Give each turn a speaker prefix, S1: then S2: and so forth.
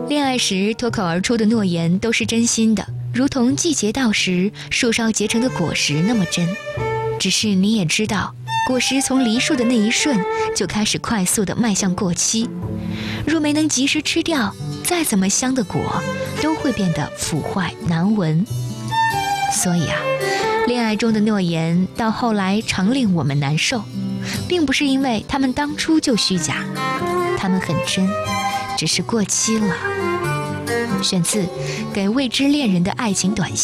S1: 恋爱时脱口而出的诺言都是真心的，如同季节到时树梢结成的果实那么真。只是你也知道，果实从梨树的那一瞬就开始快速地迈向过期，若没能及时吃掉，再怎么香的果都会变得腐坏难闻。所以恋爱中的诺言到后来常令我们难受，并不是因为他们当初就虚假，他们很真，只是过期了。选自《给未知恋人的爱情短信》。